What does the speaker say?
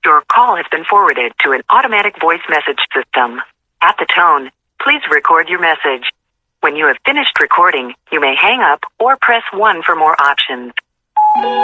Your call has been forwarded to an automatic voice message system. At the tone, please record your message. When you have finished recording, you may hang up or press 1 for more options.